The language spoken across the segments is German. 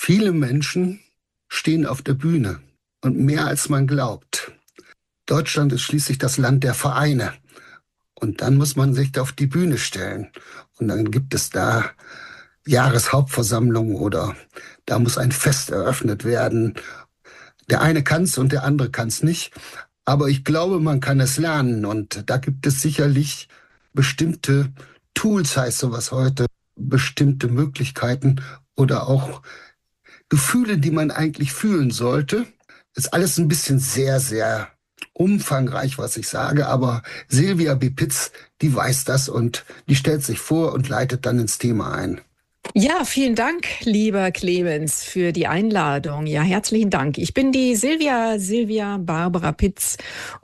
Viele Menschen stehen auf der Bühne und mehr als man glaubt. Deutschland ist schließlich das Land der Vereine. Und dann muss man sich da auf die Bühne stellen. Und dann gibt es da Jahreshauptversammlungen oder da muss ein Fest eröffnet werden. Der eine kann es und der andere kann es nicht. Aber ich glaube, man kann es lernen. Und da gibt es sicherlich bestimmte Tools, heißt sowas heute, bestimmte Möglichkeiten oder auch Gefühle, die man eigentlich fühlen sollte. Ist alles ein bisschen sehr, sehr umfangreich, was ich sage, aber Silvia Bepitz, die weiß das und die stellt sich vor und leitet dann ins Thema ein. Ja, vielen Dank, lieber Clemens, für die Einladung. Ja, herzlichen Dank. Ich bin die Silvia Barbara Pitz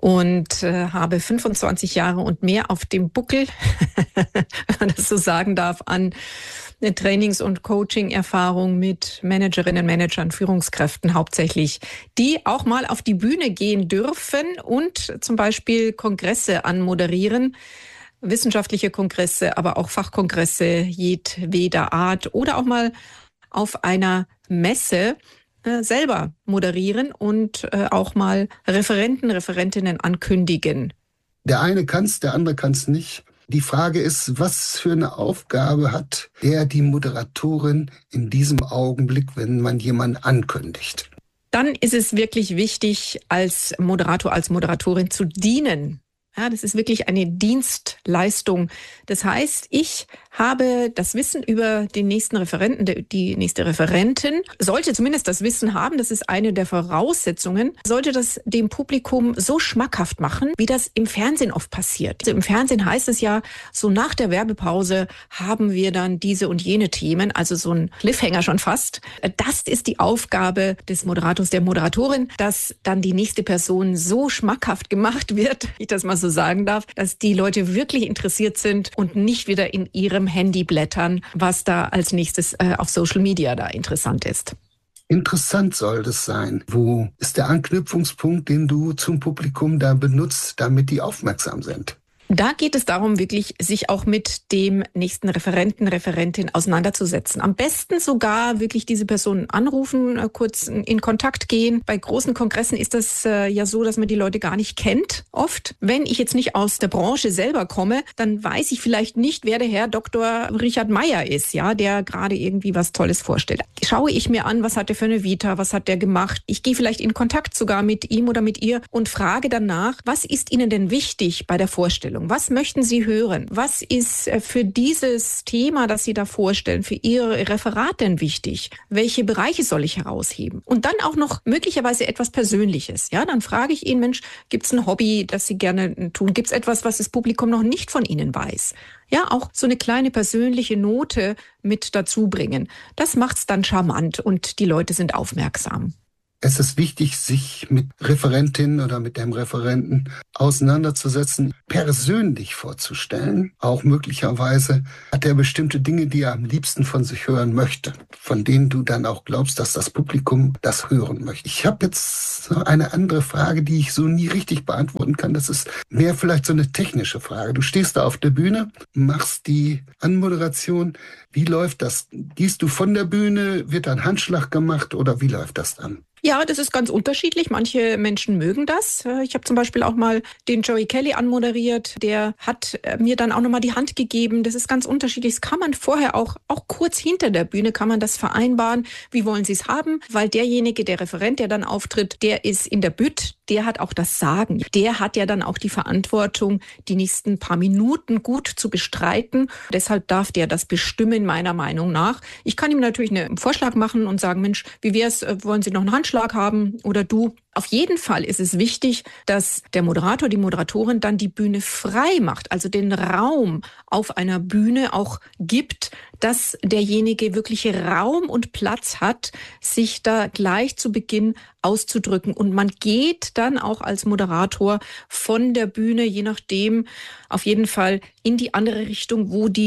und habe 25 Jahre und mehr auf dem Buckel, wenn man das so sagen darf, an Trainings- und Coaching-Erfahrung mit Managerinnen, Managern, Führungskräften hauptsächlich, die auch mal auf die Bühne gehen dürfen und zum Beispiel Kongresse anmoderieren. Wissenschaftliche Kongresse, aber auch Fachkongresse jedweder Art oder auch mal auf einer Messe selber moderieren und auch mal Referentinnen ankündigen. Der eine kann es, der andere kann es nicht. Die Frage ist, was für eine Aufgabe hat die Moderatorin in diesem Augenblick, wenn man jemanden ankündigt? Dann ist es wirklich wichtig, als Moderator, als Moderatorin zu dienen. Ja, das ist wirklich eine Dienstleistung. Das heißt, ich habe das Wissen über den nächsten Referenten, die nächste Referentin, sollte zumindest das Wissen haben, das ist eine der Voraussetzungen, sollte das dem Publikum so schmackhaft machen, wie das im Fernsehen oft passiert. Also im Fernsehen heißt es ja, so nach der Werbepause haben wir dann diese und jene Themen, also so ein Cliffhanger schon fast. Das ist die Aufgabe des Moderators, der Moderatorin, dass dann die nächste Person so schmackhaft gemacht wird, ich das mal so sagen darf, dass die Leute wirklich interessiert sind und nicht wieder in ihrem Handy blättern, was da als nächstes auf Social Media da interessant ist. Interessant soll das sein. Wo ist der Anknüpfungspunkt, den du zum Publikum da benutzt, damit die aufmerksam sind? Da geht es darum, wirklich sich auch mit dem nächsten Referenten, Referentin auseinanderzusetzen. Am besten sogar wirklich diese Person anrufen, kurz in Kontakt gehen. Bei großen Kongressen ist das ja so, dass man die Leute gar nicht kennt, oft. Wenn ich jetzt nicht aus der Branche selber komme, dann weiß ich vielleicht nicht, wer der Herr Dr. Richard Meyer ist, ja, der gerade irgendwie was Tolles vorstellt. Schaue ich mir an, was hat der für eine Vita, was hat der gemacht? Ich gehe vielleicht in Kontakt sogar mit ihm oder mit ihr und frage danach, was ist Ihnen denn wichtig bei der Vorstellung? Was möchten Sie hören? Was ist für dieses Thema, das Sie da vorstellen, für Ihr Referat denn wichtig? Welche Bereiche soll ich herausheben? Und dann auch noch möglicherweise etwas Persönliches. Ja, dann frage ich ihn, Mensch, gibt es ein Hobby, das Sie gerne tun? Gibt es etwas, was das Publikum noch nicht von Ihnen weiß? Ja, auch so eine kleine persönliche Note mit dazu bringen. Das macht's dann charmant und die Leute sind aufmerksam. Es ist wichtig, sich mit Referentinnen oder mit dem Referenten auseinanderzusetzen, persönlich vorzustellen. Auch möglicherweise hat er bestimmte Dinge, die er am liebsten von sich hören möchte, von denen du dann auch glaubst, dass das Publikum das hören möchte. Ich habe jetzt eine andere Frage, die ich so nie richtig beantworten kann. Das ist mehr vielleicht so eine technische Frage. Du stehst da auf der Bühne, machst die Anmoderation. Wie läuft das? Gehst du von der Bühne? Wird ein Handschlag gemacht oder wie läuft das dann? Ja, das ist ganz unterschiedlich. Manche Menschen mögen das. Ich habe zum Beispiel auch mal den Joey Kelly anmoderiert. Der hat mir dann auch nochmal die Hand gegeben. Das ist ganz unterschiedlich. Das kann man vorher auch kurz hinter der Bühne kann man das vereinbaren. Wie wollen Sie es haben? Weil derjenige, der Referent, der dann auftritt, der ist in der Bütt. Der hat auch das Sagen. Der hat ja dann auch die Verantwortung, die nächsten paar Minuten gut zu bestreiten. Deshalb darf der das bestimmen, meiner Meinung nach. Ich kann ihm natürlich einen Vorschlag machen und sagen, Mensch, wie wär's? Wollen Sie noch einen Handschlag haben oder du? Auf jeden Fall ist es wichtig, dass der Moderator, die Moderatorin dann die Bühne frei macht, also den Raum auf einer Bühne auch gibt, dass derjenige wirklich Raum und Platz hat, sich da gleich zu Beginn auszudrücken. Und man geht dann auch als Moderator von der Bühne, je nachdem, auf jeden Fall in die andere Richtung, wo die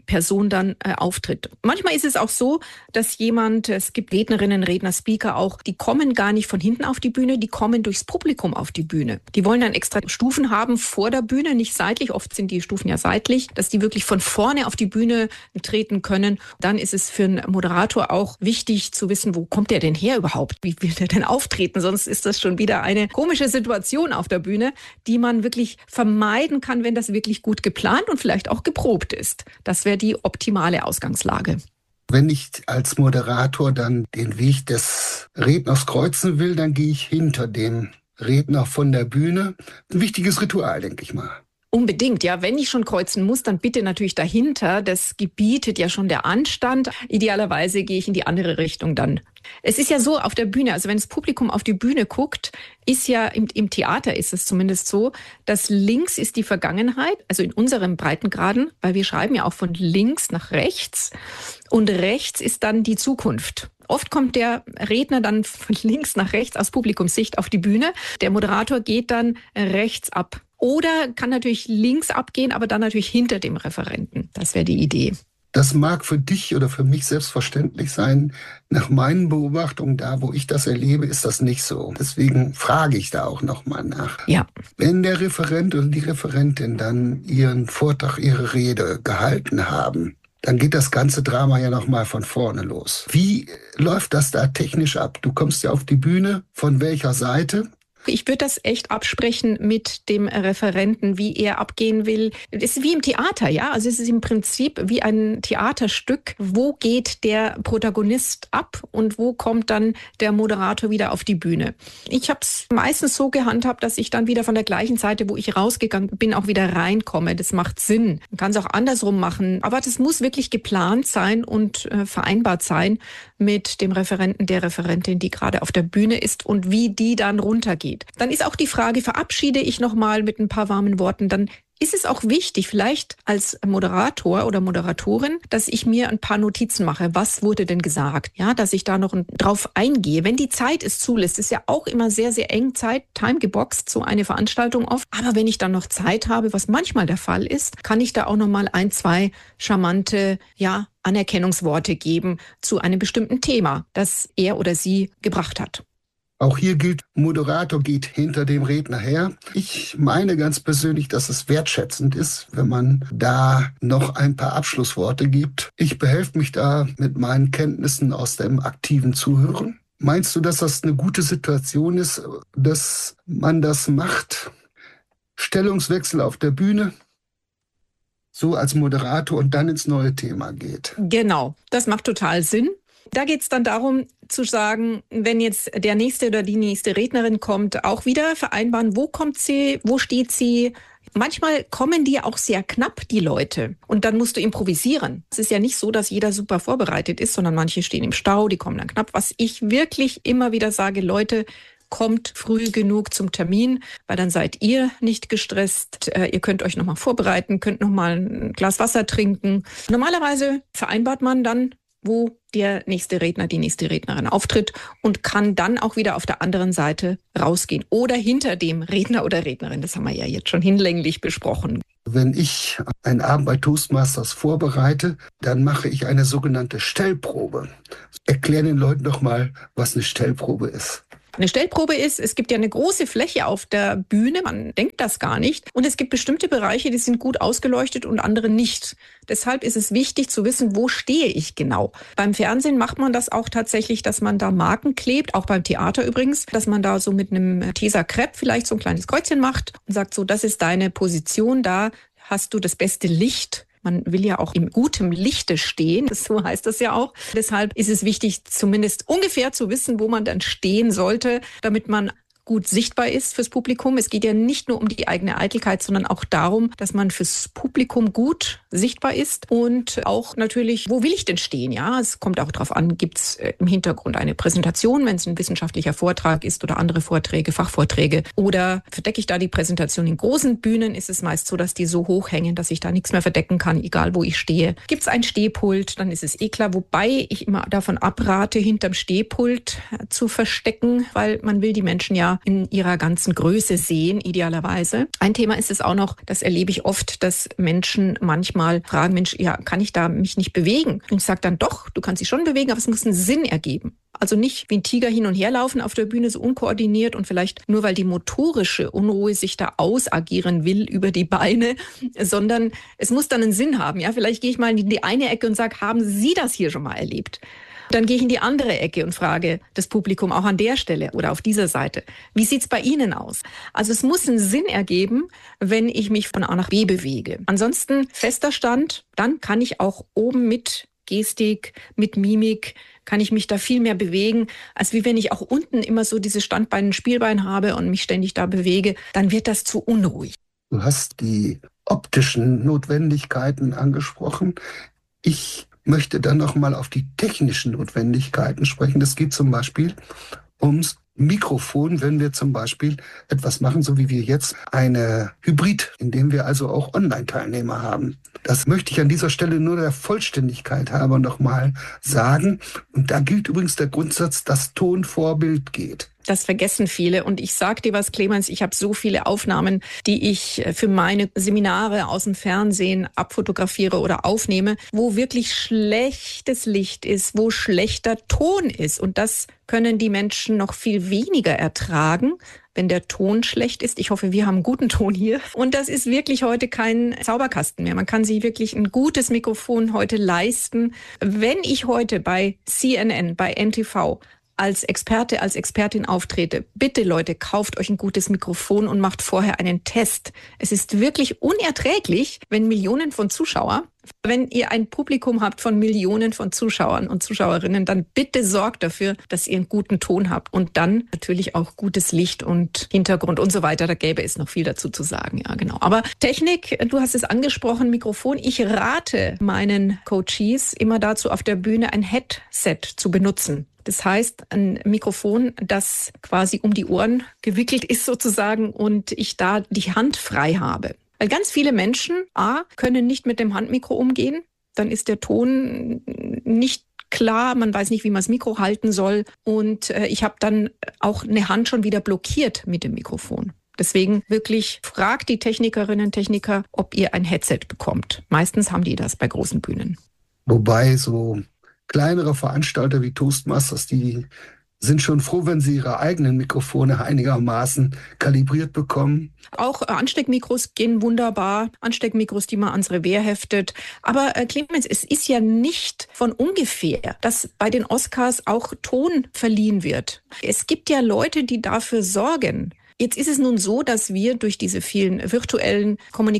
Person dann auftritt. Manchmal ist es auch so, dass es gibt Rednerinnen, Redner, Speaker auch, die kommen gar nicht von hinten auf die Bühne, die kommen durchs Publikum auf die Bühne. Die wollen dann extra Stufen haben vor der Bühne, nicht seitlich, oft sind die Stufen ja seitlich, dass die wirklich von vorne auf die Bühne treten können. Dann ist es für einen Moderator auch wichtig zu wissen, wo kommt der denn her überhaupt? Wie will der denn auftreten? Sonst ist das schon wieder eine komische Situation auf der Bühne, die man wirklich vermeiden kann, wenn das wirklich gut geplant und vielleicht auch geprobt ist. Das wäre die optimale Ausgangslage. Wenn ich als Moderator dann den Weg des Redners kreuzen will, dann gehe ich hinter dem Redner von der Bühne. Ein wichtiges Ritual, denke ich mal. Unbedingt, ja. Wenn ich schon kreuzen muss, dann bitte natürlich dahinter. Das gebietet ja schon der Anstand. Idealerweise gehe ich in die andere Richtung dann. Es ist ja so auf der Bühne, also wenn das Publikum auf die Bühne guckt, ist ja im Theater ist es zumindest so, dass links ist die Vergangenheit, also in unserem Breitengraden, weil wir schreiben ja auch von links nach rechts und rechts ist dann die Zukunft. Oft kommt der Redner dann von links nach rechts aus Publikumssicht auf die Bühne. Der Moderator geht dann rechts ab. Oder kann natürlich links abgehen, aber dann natürlich hinter dem Referenten. Das wäre die Idee. Das mag für dich oder für mich selbstverständlich sein. Nach meinen Beobachtungen, da wo ich das erlebe, ist das nicht so. Deswegen frage ich da auch nochmal nach. Ja. Wenn der Referent oder die Referentin dann ihren Vortrag, ihre Rede gehalten haben, dann geht das ganze Drama ja nochmal von vorne los. Wie läuft das da technisch ab? Du kommst ja auf die Bühne, von welcher Seite? Ich würde das echt absprechen mit dem Referenten, wie er abgehen will. Es ist wie im Theater, ja. Also es ist im Prinzip wie ein Theaterstück. Wo geht der Protagonist ab und wo kommt dann der Moderator wieder auf die Bühne? Ich habe es meistens so gehandhabt, dass ich dann wieder von der gleichen Seite, wo ich rausgegangen bin, auch wieder reinkomme. Das macht Sinn. Man kann es auch andersrum machen. Aber das muss wirklich geplant sein und vereinbart sein mit dem Referenten, der Referentin, die gerade auf der Bühne ist und wie die dann runtergeht. Dann ist auch die Frage, verabschiede ich nochmal mit ein paar warmen Worten, dann ist es auch wichtig, vielleicht als Moderator oder Moderatorin, dass ich mir ein paar Notizen mache. Was wurde denn gesagt? Ja, dass ich da noch drauf eingehe. Wenn die Zeit es zulässt, ist ja auch immer sehr, sehr eng time geboxt, so eine Veranstaltung oft. Aber wenn ich dann noch Zeit habe, was manchmal der Fall ist, kann ich da auch nochmal 1, 2 charmante, Anerkennungsworte geben zu einem bestimmten Thema, das er oder sie gebracht hat. Auch hier gilt, Moderator geht hinter dem Redner her. Ich meine ganz persönlich, dass es wertschätzend ist, wenn man da noch ein paar Abschlussworte gibt. Ich behelfe mich da mit meinen Kenntnissen aus dem aktiven Zuhören. Meinst du, dass das eine gute Situation ist, dass man das macht? Stellungswechsel auf der Bühne, so als Moderator und dann ins neue Thema geht. Genau, das macht total Sinn. Da geht es dann darum zu sagen, wenn jetzt der nächste oder die nächste Rednerin kommt, auch wieder vereinbaren, wo kommt sie, wo steht sie. Manchmal kommen die auch sehr knapp, die Leute. Und dann musst du improvisieren. Es ist ja nicht so, dass jeder super vorbereitet ist, sondern manche stehen im Stau, die kommen dann knapp. Was ich wirklich immer wieder sage, Leute, kommt früh genug zum Termin, weil dann seid ihr nicht gestresst. Ihr könnt euch nochmal vorbereiten, könnt nochmal ein Glas Wasser trinken. Normalerweise vereinbart man dann, wo der nächste Redner, die nächste Rednerin auftritt und kann dann auch wieder auf der anderen Seite rausgehen oder hinter dem Redner oder Rednerin. Das haben wir ja jetzt schon hinlänglich besprochen. Wenn ich einen Abend bei Toastmasters vorbereite, dann mache ich eine sogenannte Stellprobe. Erklär den Leuten doch mal, was eine Stellprobe ist. Eine Stellprobe ist, es gibt ja eine große Fläche auf der Bühne, man denkt das gar nicht. Und es gibt bestimmte Bereiche, die sind gut ausgeleuchtet und andere nicht. Deshalb ist es wichtig zu wissen, wo stehe ich genau. Beim Fernsehen macht man das auch tatsächlich, dass man da Marken klebt, auch beim Theater übrigens, dass man da so mit einem Tesa-Crepe vielleicht so ein kleines Kreuzchen macht und sagt so, das ist deine Position, da hast du das beste Licht. Man will ja auch im gutem Lichte stehen, so heißt das ja auch. Deshalb ist es wichtig, zumindest ungefähr zu wissen, wo man dann stehen sollte, damit man gut sichtbar ist fürs Publikum. Es geht ja nicht nur um die eigene Eitelkeit, sondern auch darum, dass man fürs Publikum gut sichtbar ist und auch natürlich, wo will ich denn stehen? Ja, es kommt auch darauf an, gibt es im Hintergrund eine Präsentation, wenn es ein wissenschaftlicher Vortrag ist oder andere Vorträge, Fachvorträge, oder verdecke ich da die Präsentation? In großen Bühnen ist es meist so, dass die so hoch hängen, dass ich da nichts mehr verdecken kann, egal wo ich stehe. Gibt es ein Stehpult, dann ist es eh klar, wobei ich immer davon abrate, hinterm Stehpult zu verstecken, weil man will die Menschen ja Kamera in ihrer ganzen Größe sehen, idealerweise. Ein Thema ist es auch noch, das erlebe ich oft, dass Menschen manchmal fragen, Mensch, ja, kann ich da mich nicht bewegen? Und ich sage dann doch, du kannst dich schon bewegen, aber es muss einen Sinn ergeben. Also nicht wie ein Tiger hin und her laufen auf der Bühne, so unkoordiniert und vielleicht nur, weil die motorische Unruhe sich da ausagieren will über die Beine, sondern es muss dann einen Sinn haben. Ja, vielleicht gehe ich mal in die eine Ecke und sage, haben Sie das hier schon mal erlebt? Dann gehe ich in die andere Ecke und frage das Publikum auch an der Stelle oder auf dieser Seite, wie sieht's bei Ihnen aus? Also es muss einen Sinn ergeben, wenn ich mich von A nach B bewege. Ansonsten fester Stand, dann kann ich auch oben mit Gestik, mit Mimik, kann ich mich da viel mehr bewegen, als wie wenn ich auch unten immer so dieses Standbein, Spielbein habe und mich ständig da bewege, dann wird das zu unruhig. Du hast die optischen Notwendigkeiten angesprochen. Ich möchte dann noch mal auf die technischen Notwendigkeiten sprechen. Das geht zum Beispiel ums Mikrofon, wenn wir zum Beispiel etwas machen, so wie wir jetzt eine Hybrid, in dem wir also auch Online-Teilnehmer haben. Das möchte ich an dieser Stelle nur der Vollständigkeit halber nochmal sagen. Und da gilt übrigens der Grundsatz, dass Ton vor Bild geht. Das vergessen viele. Und ich sag dir was, Clemens, ich habe so viele Aufnahmen, die ich für meine Seminare aus dem Fernsehen abfotografiere oder aufnehme, wo wirklich schlechtes Licht ist, wo schlechter Ton ist. Und das können die Menschen noch viel weniger ertragen, wenn der Ton schlecht ist. Ich hoffe, wir haben einen guten Ton hier. Und das ist wirklich heute kein Zauberkasten mehr. Man kann sich wirklich ein gutes Mikrofon heute leisten. Wenn ich heute bei CNN, bei NTV als Experte, als Expertin auftrete, bitte Leute, kauft euch ein gutes Mikrofon und macht vorher einen Test. Es ist wirklich unerträglich, wenn Millionen von Zuschauern, wenn ihr ein Publikum habt von Millionen von Zuschauern und Zuschauerinnen, dann bitte sorgt dafür, dass ihr einen guten Ton habt und dann natürlich auch gutes Licht und Hintergrund und so weiter. Da gäbe es noch viel dazu zu sagen, ja genau. Aber Technik, du hast es angesprochen, Mikrofon. Ich rate meinen Coaches immer dazu, auf der Bühne ein Headset zu benutzen. Das heißt, ein Mikrofon, das quasi um die Ohren gewickelt ist sozusagen und ich da die Hand frei habe. Weil ganz viele Menschen, können nicht mit dem Handmikro umgehen. Dann ist der Ton nicht klar, man weiß nicht, wie man das Mikro halten soll. Und ich habe dann auch eine Hand schon wieder blockiert mit dem Mikrofon. Deswegen wirklich fragt die Technikerinnen und Techniker, ob ihr ein Headset bekommt. Meistens haben die das bei großen Bühnen. Wobei so kleinere Veranstalter wie Toastmasters, die sind schon froh, wenn sie ihre eigenen Mikrofone einigermaßen kalibriert bekommen. Auch Ansteckmikros gehen wunderbar. Ansteckmikros, die man ans Revers heftet. Aber Clemens, es ist ja nicht von ungefähr, dass bei den Oscars auch Ton verliehen wird. Es gibt ja Leute, die dafür sorgen. Jetzt ist es nun so, dass wir durch diese vielen virtuellen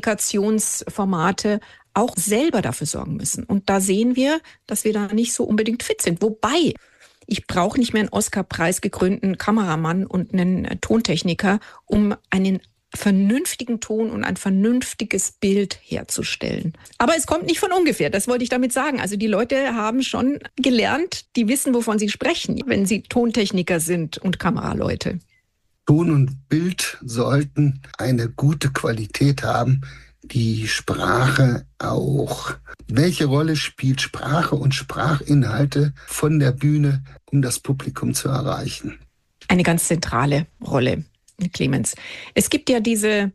Kommunikationsformate auch selber dafür sorgen müssen. Und da sehen wir, dass wir da nicht so unbedingt fit sind. Wobei, ich brauche nicht mehr einen Oscar-Preis gekrönten Kameramann und einen Tontechniker, um einen vernünftigen Ton und ein vernünftiges Bild herzustellen. Aber es kommt nicht von ungefähr, das wollte ich damit sagen. Also die Leute haben schon gelernt, die wissen, wovon sie sprechen, wenn sie Tontechniker sind und Kameraleute. Ton und Bild sollten eine gute Qualität haben. Die Sprache auch. Welche Rolle spielt Sprache und Sprachinhalte von der Bühne, um das Publikum zu erreichen? Eine ganz zentrale Rolle, Clemens. Es gibt ja diese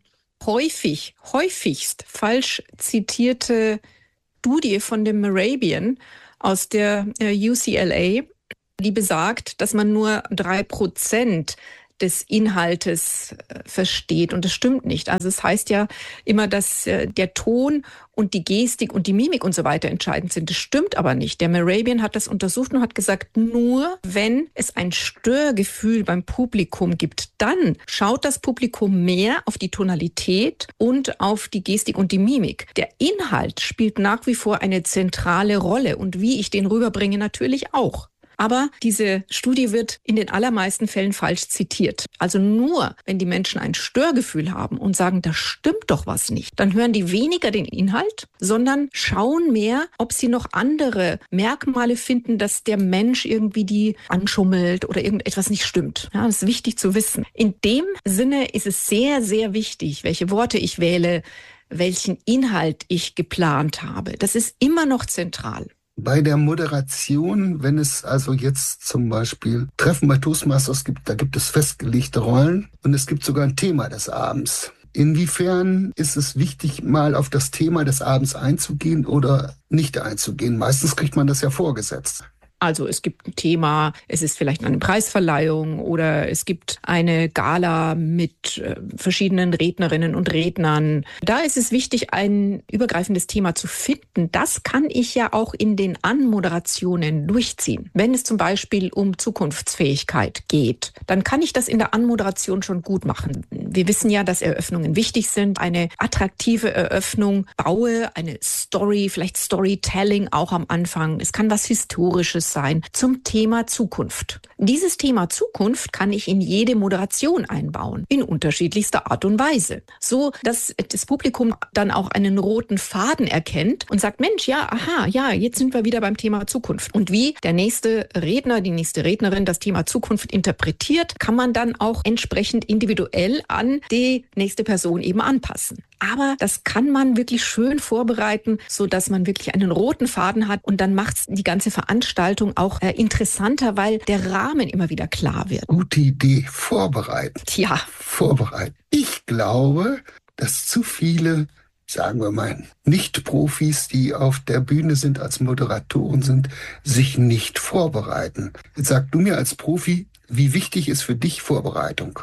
häufigst falsch zitierte Studie von dem Mehrabian aus der UCLA, die besagt, dass man nur 3% des Inhaltes versteht. Und das stimmt nicht. Also es heißt ja immer, dass der Ton und die Gestik und die Mimik und so weiter entscheidend sind. Das stimmt aber nicht. Der Mehrabian hat das untersucht und hat gesagt, nur wenn es ein Störgefühl beim Publikum gibt, dann schaut das Publikum mehr auf die Tonalität und auf die Gestik und die Mimik. Der Inhalt spielt nach wie vor eine zentrale Rolle und wie ich den rüberbringe natürlich auch. Aber diese Studie wird in den allermeisten Fällen falsch zitiert. Also nur, wenn die Menschen ein Störgefühl haben und sagen, da stimmt doch was nicht, dann hören die weniger den Inhalt, sondern schauen mehr, ob sie noch andere Merkmale finden, dass der Mensch irgendwie die anschummelt oder irgendetwas nicht stimmt. Ja, das ist wichtig zu wissen. In dem Sinne ist es sehr, sehr wichtig, welche Worte ich wähle, welchen Inhalt ich geplant habe. Das ist immer noch zentral. Bei der Moderation, wenn es also jetzt zum Beispiel Treffen bei Toastmasters gibt, da gibt es festgelegte Rollen und es gibt sogar ein Thema des Abends. Inwiefern ist es wichtig, mal auf das Thema des Abends einzugehen oder nicht einzugehen? Meistens kriegt man das ja vorgesetzt. Also es gibt ein Thema, es ist vielleicht eine Preisverleihung oder es gibt eine Gala mit verschiedenen Rednerinnen und Rednern. Da ist es wichtig, ein übergreifendes Thema zu finden. Das kann ich ja auch in den Anmoderationen durchziehen. Wenn es zum Beispiel um Zukunftsfähigkeit geht, dann kann ich das in der Anmoderation schon gut machen. Wir wissen ja, dass Eröffnungen wichtig sind. Eine attraktive Eröffnung baue eine Story, vielleicht Storytelling auch am Anfang. Es kann was Historisches sein zum Thema Zukunft. Dieses Thema Zukunft kann ich in jede Moderation einbauen, in unterschiedlichster Art und Weise, so dass das Publikum dann auch einen roten Faden erkennt und sagt, Mensch, ja, aha, ja, jetzt sind wir wieder beim Thema Zukunft. Und wie der nächste Redner, die nächste Rednerin das Thema Zukunft interpretiert, kann man dann auch entsprechend individuell an die nächste Person eben anpassen. Aber das kann man wirklich schön vorbereiten, so dass man wirklich einen roten Faden hat und dann macht die ganze Veranstaltung auch interessanter, weil der Rahmen immer wieder klar wird. Gute Idee, vorbereiten. Ja. Vorbereiten. Ich glaube, dass zu viele, sagen wir mal, Nicht-Profis, die auf der Bühne sind, als Moderatoren sind, sich nicht vorbereiten. Jetzt sag du mir als Profi, wie wichtig ist für dich Vorbereitung?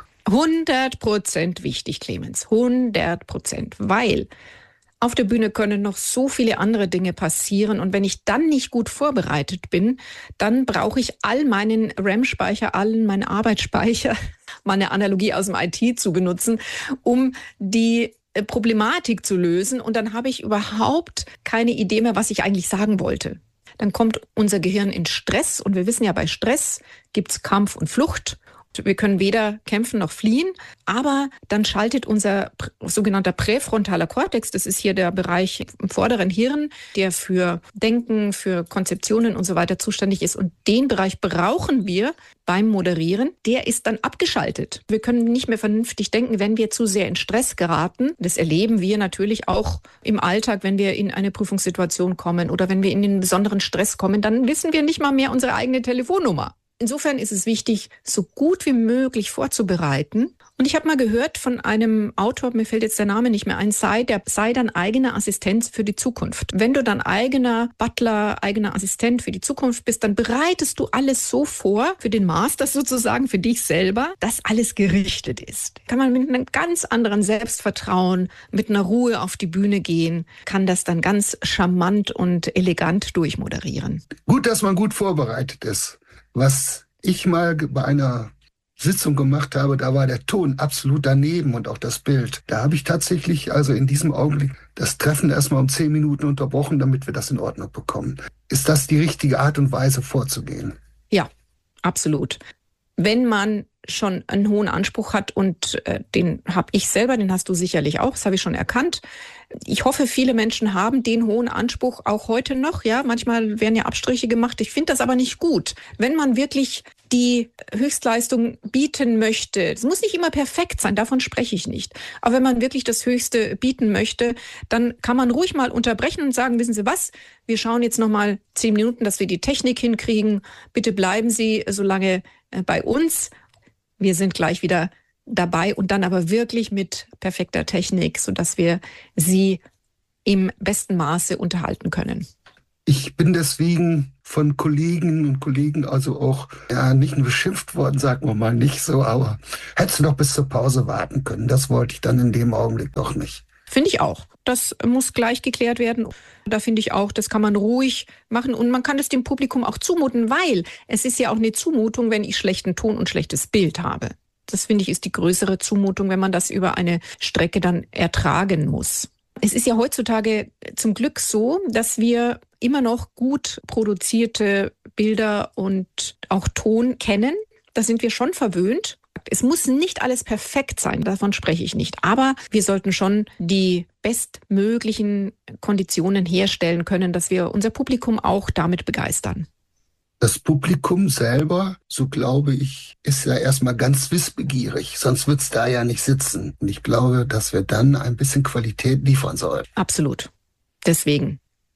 100% wichtig, Clemens. 100%. Weil auf der Bühne können noch so viele andere Dinge passieren. Und wenn ich dann nicht gut vorbereitet bin, dann brauche ich all meinen RAM-Speicher, allen meinen Arbeitsspeicher, meine Analogie aus dem IT zu benutzen, um die Problematik zu lösen. Und dann habe ich überhaupt keine Idee mehr, was ich eigentlich sagen wollte. Dann kommt unser Gehirn in Stress. Und wir wissen ja, bei Stress gibt es Kampf und Flucht. Wir können weder kämpfen noch fliehen, aber dann schaltet unser sogenannter präfrontaler Kortex, das ist hier der Bereich im vorderen Hirn, der für Denken, für Konzeptionen und so weiter zuständig ist. Und den Bereich brauchen wir beim Moderieren. Der ist dann abgeschaltet. Wir können nicht mehr vernünftig denken, wenn wir zu sehr in Stress geraten. Das erleben wir natürlich auch im Alltag, wenn wir in eine Prüfungssituation kommen oder wenn wir in einen besonderen Stress kommen, dann wissen wir nicht mal mehr unsere eigene Telefonnummer. Insofern ist es wichtig, so gut wie möglich vorzubereiten. Und ich habe mal gehört von einem Autor, mir fällt jetzt der Name nicht mehr ein, der sei dann eigener Assistent für die Zukunft. Wenn du dann eigener Butler, eigener Assistent für die Zukunft bist, dann bereitest du alles so vor, für den Master sozusagen, für dich selber, dass alles gerichtet ist. Kann man mit einem ganz anderen Selbstvertrauen, mit einer Ruhe auf die Bühne gehen, kann das dann ganz charmant und elegant durchmoderieren. Gut, dass man gut vorbereitet ist. Was ich mal bei einer Sitzung gemacht habe, da war der Ton absolut daneben und auch das Bild. Da habe ich tatsächlich also in diesem Augenblick das Treffen erstmal um 10 Minuten unterbrochen, damit wir das in Ordnung bekommen. Ist das die richtige Art und Weise vorzugehen? Ja, absolut. Wenn man schon einen hohen Anspruch hat und den habe ich selber, den hast du sicherlich auch, das habe ich schon erkannt. Ich hoffe, viele Menschen haben den hohen Anspruch auch heute noch. Ja, manchmal werden ja Abstriche gemacht. Ich finde das aber nicht gut. Wenn man wirklich die Höchstleistung bieten möchte, es muss nicht immer perfekt sein, davon spreche ich nicht. Aber wenn man wirklich das Höchste bieten möchte, dann kann man ruhig mal unterbrechen und sagen, wissen Sie was, wir schauen jetzt noch mal 10 Minuten, dass wir die Technik hinkriegen. Bitte bleiben Sie so lange bei uns. Wir sind gleich wieder dabei und dann aber wirklich mit perfekter Technik, sodass wir Sie im besten Maße unterhalten können. Ich bin deswegen von Kolleginnen und Kollegen also auch nicht nur beschimpft worden, sagen wir mal nicht so, aber hättest du doch bis zur Pause warten können. Das wollte ich dann in dem Augenblick doch nicht. Finde ich auch. Das muss gleich geklärt werden. Da finde ich auch, das kann man ruhig machen und man kann es dem Publikum auch zumuten, weil es ist ja auch eine Zumutung, wenn ich schlechten Ton und schlechtes Bild habe. Das finde ich ist die größere Zumutung, wenn man das über eine Strecke dann ertragen muss. Es ist ja heutzutage zum Glück so, dass wir immer noch gut produzierte Bilder und auch Ton kennen. Da sind wir schon verwöhnt. Es muss nicht alles perfekt sein, davon spreche ich nicht. Aber wir sollten schon die bestmöglichen Konditionen herstellen können, dass wir unser Publikum auch damit begeistern. Das Publikum selber, so glaube ich, ist ja erstmal ganz wissbegierig, sonst wird's da ja nicht sitzen. Und ich glaube, dass wir dann ein bisschen Qualität liefern sollen. Absolut. Deswegen.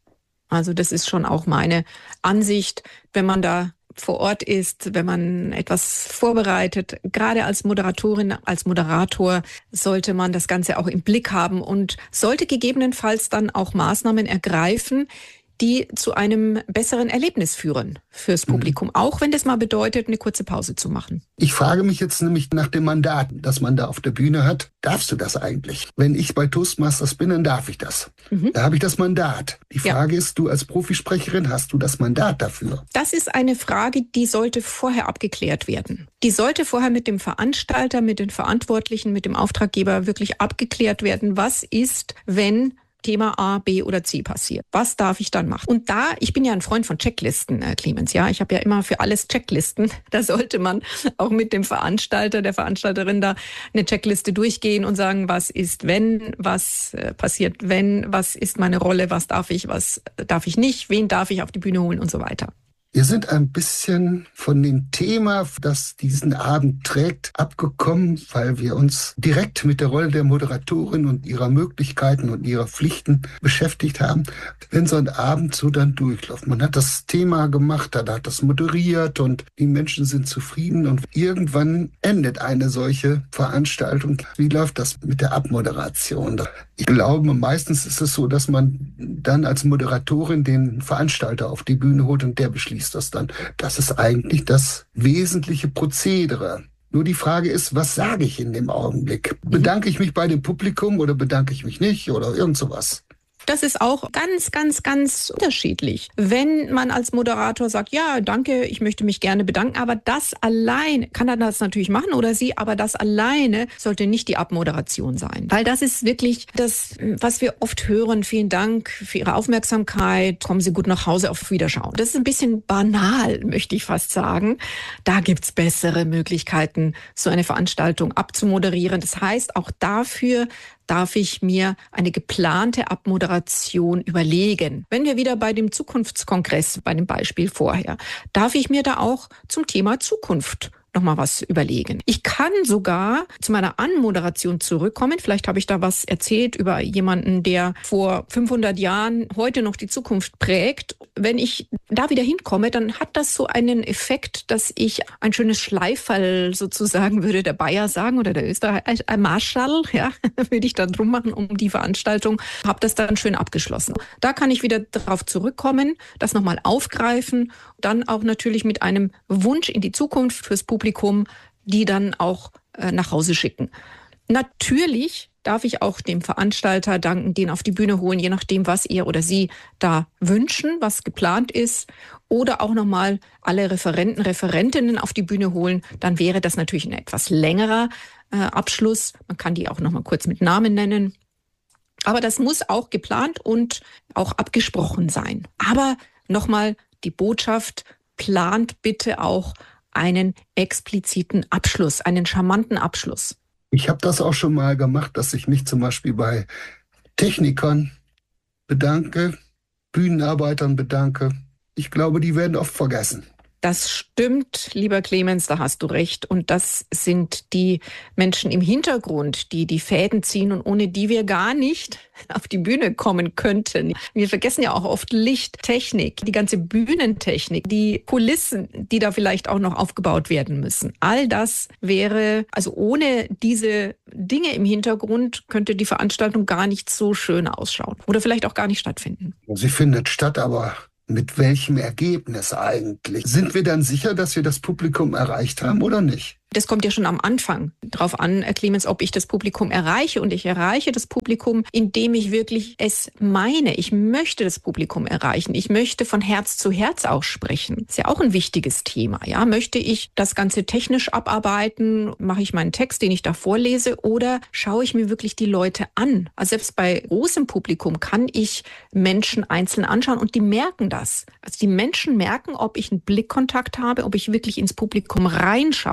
Also das ist schon auch meine Ansicht, wenn man da vor Ort ist, wenn man etwas vorbereitet, gerade als Moderatorin, als Moderator, sollte man das Ganze auch im Blick haben und sollte gegebenenfalls dann auch Maßnahmen ergreifen, die zu einem besseren Erlebnis führen fürs Publikum, auch wenn das mal bedeutet, eine kurze Pause zu machen. Ich frage mich jetzt nämlich nach dem Mandat, das man da auf der Bühne hat. Darfst du das eigentlich? Wenn ich bei Toastmasters bin, dann darf ich das. Da habe ich das Mandat. Die Frage ist, du als Profisprecherin, hast du das Mandat dafür? Das ist eine Frage, die sollte vorher abgeklärt werden. Die sollte vorher mit dem Veranstalter, mit den Verantwortlichen, mit dem Auftraggeber wirklich abgeklärt werden. Was ist, wenn Thema A, B oder C passiert? Was darf ich dann machen? Und ich bin ja ein Freund von Checklisten, Clemens, ja. Ich habe ja immer für alles Checklisten. Da sollte man auch mit dem Veranstalter, der Veranstalterin da eine Checkliste durchgehen und sagen, was ist, wenn, was passiert, wenn, was ist meine Rolle, was darf ich nicht, wen darf ich auf die Bühne holen und so weiter. Wir sind ein bisschen von dem Thema, das diesen Abend trägt, abgekommen, weil wir uns direkt mit der Rolle der Moderatorin und ihrer Möglichkeiten und ihrer Pflichten beschäftigt haben. Wenn so ein Abend so dann durchläuft, man hat das Thema gemacht, dann hat das moderiert und die Menschen sind zufrieden und irgendwann endet eine solche Veranstaltung. Wie läuft das mit der Abmoderation? Ich glaube, meistens ist es so, dass man dann als Moderatorin den Veranstalter auf die Bühne holt und der beschließt das dann. Das ist eigentlich das wesentliche Prozedere. Nur die Frage ist, was sage ich in dem Augenblick? Bedanke ich mich bei dem Publikum oder bedanke ich mich nicht oder irgend sowas? Das ist auch ganz, ganz, ganz unterschiedlich. Wenn man als Moderator sagt, ja, danke, ich möchte mich gerne bedanken, aber das allein, kann er das natürlich machen oder sie, aber das alleine sollte nicht die Abmoderation sein. Weil das ist wirklich das, was wir oft hören. Vielen Dank für Ihre Aufmerksamkeit. Kommen Sie gut nach Hause, auf Wiederschauen. Das ist ein bisschen banal, möchte ich fast sagen. Da gibt's bessere Möglichkeiten, so eine Veranstaltung abzumoderieren. Das heißt, auch dafür darf ich mir eine geplante Abmoderation überlegen. Wenn wir wieder bei dem Zukunftskongress, bei dem Beispiel vorher, darf ich mir da auch zum Thema Zukunft nochmal was überlegen. Ich kann sogar zu meiner Anmoderation zurückkommen. Vielleicht habe ich da was erzählt über jemanden, der vor 500 Jahren heute noch die Zukunft prägt. Wenn ich da wieder hinkomme, dann hat das so einen Effekt, dass ich ein schönes Schleiferl sozusagen, würde der Bayer sagen, oder der Österreicher, ein Marschall, ja, würde ich dann drum machen um die Veranstaltung, habe das dann schön abgeschlossen. Da kann ich wieder darauf zurückkommen, das nochmal aufgreifen, dann auch natürlich mit einem Wunsch in die Zukunft fürs Publikum, die dann auch nach Hause schicken. Natürlich darf ich auch dem Veranstalter danken, den auf die Bühne holen, je nachdem, was er oder sie da wünschen, was geplant ist. Oder auch nochmal alle Referenten, Referentinnen auf die Bühne holen. Dann wäre das natürlich ein etwas längerer Abschluss. Man kann die auch nochmal kurz mit Namen nennen. Aber das muss auch geplant und auch abgesprochen sein. Aber nochmal die Botschaft, plant bitte auch einen expliziten Abschluss, einen charmanten Abschluss. Ich habe das auch schon mal gemacht, dass ich mich zum Beispiel bei Technikern bedanke, Bühnenarbeitern bedanke. Ich glaube, die werden oft vergessen. Das stimmt, lieber Clemens, da hast du recht. Und das sind die Menschen im Hintergrund, die die Fäden ziehen und ohne die wir gar nicht auf die Bühne kommen könnten. Wir vergessen ja auch oft Licht, Technik, die ganze Bühnentechnik, die Kulissen, die da vielleicht auch noch aufgebaut werden müssen. All das wäre, also ohne diese Dinge im Hintergrund könnte die Veranstaltung gar nicht so schön ausschauen oder vielleicht auch gar nicht stattfinden. Sie findet statt, aber mit welchem Ergebnis eigentlich? Sind wir dann sicher, dass wir das Publikum erreicht haben oder nicht? Das kommt ja schon am Anfang drauf an, Clemens, ob ich das Publikum erreiche. Und ich erreiche das Publikum, indem ich wirklich es meine. Ich möchte das Publikum erreichen. Ich möchte von Herz zu Herz auch sprechen. Ist ja auch ein wichtiges Thema. Ja, möchte ich das Ganze technisch abarbeiten? Mache ich meinen Text, den ich da vorlese? Oder schaue ich mir wirklich die Leute an? Also selbst bei großem Publikum kann ich Menschen einzeln anschauen und die merken das. Also die Menschen merken, ob ich einen Blickkontakt habe, ob ich wirklich ins Publikum reinschaue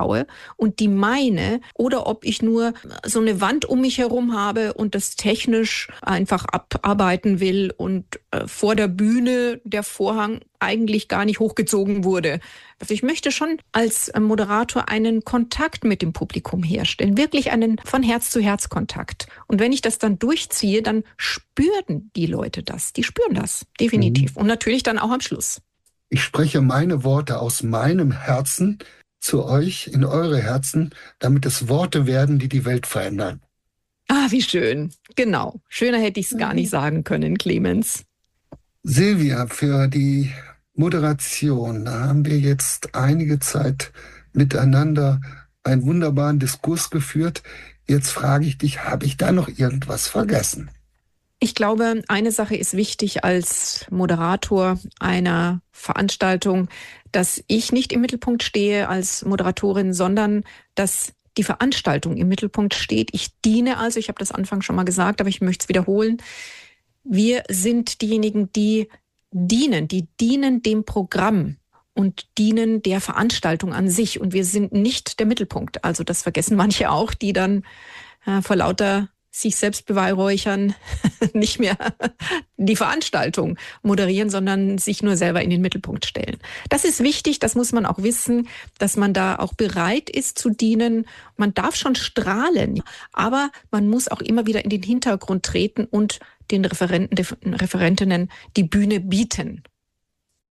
und die meine oder ob ich nur so eine Wand um mich herum habe und das technisch einfach abarbeiten will und vor der Bühne der Vorhang eigentlich gar nicht hochgezogen wurde. Also ich möchte schon als Moderator einen Kontakt mit dem Publikum herstellen, wirklich einen von Herz zu Herz Kontakt. Und wenn ich das dann durchziehe, dann spüren die Leute das. Die spüren das, definitiv. Und natürlich dann auch am Schluss. Ich spreche meine Worte aus meinem Herzen zu euch in eure Herzen, damit es Worte werden, die die Welt verändern. Ah, wie schön. Genau. Schöner hätte ich es gar nicht sagen können, Clemens. Silvia, für die Moderation, da haben wir jetzt einige Zeit miteinander einen wunderbaren Diskurs geführt. Jetzt frage ich dich, habe ich da noch irgendwas vergessen? Ich glaube, eine Sache ist wichtig als Moderator einer Veranstaltung, dass ich nicht im Mittelpunkt stehe als Moderatorin, sondern dass die Veranstaltung im Mittelpunkt steht. Ich diene also, ich habe das Anfang schon mal gesagt, aber ich möchte es wiederholen. Wir sind diejenigen, die dienen dem Programm und dienen der Veranstaltung an sich. Und wir sind nicht der Mittelpunkt. Also das vergessen manche auch, die dann vor lauter sich selbst beweihräuchern nicht mehr die Veranstaltung moderieren, sondern sich nur selber in den Mittelpunkt stellen. Das ist wichtig, das muss man auch wissen, dass man da auch bereit ist zu dienen. Man darf schon strahlen, aber man muss auch immer wieder in den Hintergrund treten und den Referenten, den Referentinnen die Bühne bieten.